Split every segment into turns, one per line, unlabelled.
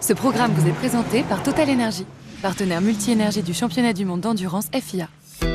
Ce programme vous est présenté par Total Energy, partenaire multi-énergie du championnat du monde d'endurance FIA.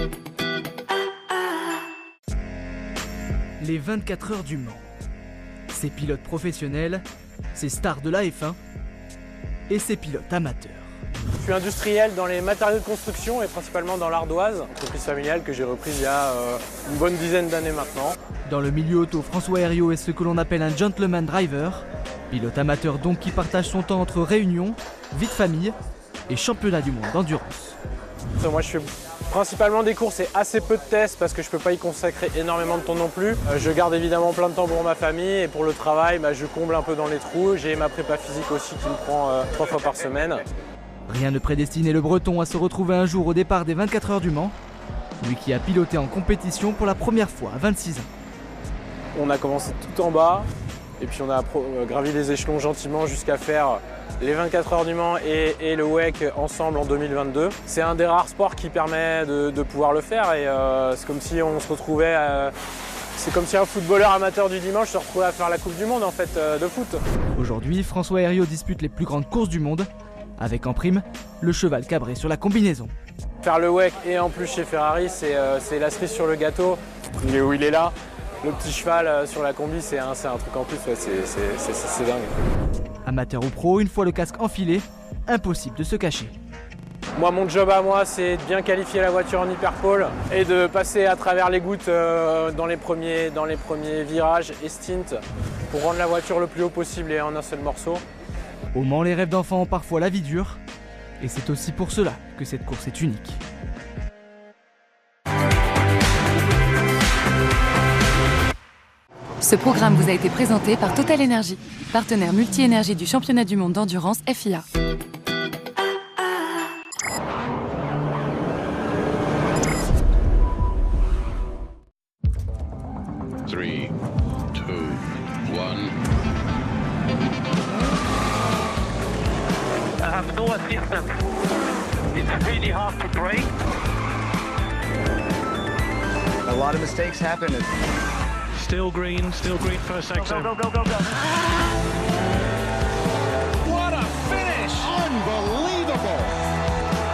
Les 24 heures du Mans. Ces pilotes professionnels, ces stars de la F1 et ces pilotes amateurs.
Je suis industriel dans les matériaux de construction et principalement dans l'ardoise, entreprise familiale que j'ai reprise il y a une bonne dizaine d'années maintenant.
Dans le milieu auto, François Hériot est ce que l'on appelle un gentleman driver, pilote amateur donc qui partage son temps entre réunions, vie de famille et championnat du monde d'endurance.
Moi je fais principalement des courses et assez peu de tests parce que je ne peux pas y consacrer énormément de temps non plus. Je garde évidemment plein de temps pour ma famille et pour le travail, je comble un peu dans les trous. J'ai ma prépa physique aussi qui me prend 3 fois par semaine.
Rien ne prédestinait le Breton à se retrouver un jour au départ des 24 heures du Mans, lui qui a piloté en compétition pour la première fois à 26 ans.
On a commencé tout en bas et puis on a gravi les échelons gentiment jusqu'à faire les 24 heures du Mans et le WEC ensemble en 2022. C'est un des rares sports qui permet de pouvoir le faire et c'est comme si on se retrouvait, c'est comme si un footballeur amateur du dimanche se retrouvait à faire la Coupe du Monde en fait de foot.
Aujourd'hui, François Hériot dispute les plus grandes courses du monde, avec en prime le cheval cabré sur la combinaison.
Faire le WEC et en plus chez Ferrari, c'est la cerise sur le gâteau. Il est où il est là. Le petit cheval sur la combi, c'est un truc en plus, ouais, c'est dingue.
Amateur ou pro, une fois le casque enfilé, impossible de se cacher.
Moi, mon job à moi, c'est de bien qualifier la voiture en hyperpole et de passer à travers les gouttes dans les premiers virages et stints pour rendre la voiture le plus haut possible et en un seul morceau.
Au Mans, les rêves d'enfants ont parfois la vie dure, et c'est aussi pour cela que cette course est unique.
Ce programme vous a été présenté par Total Energy, partenaire multi-énergie du championnat du monde d'endurance FIA.
Three, two, one.
No assistance. It's really hard to brake.
A lot of mistakes happen.
Still green first section.
Go, go, go, go, go.
What a finish! Unbelievable!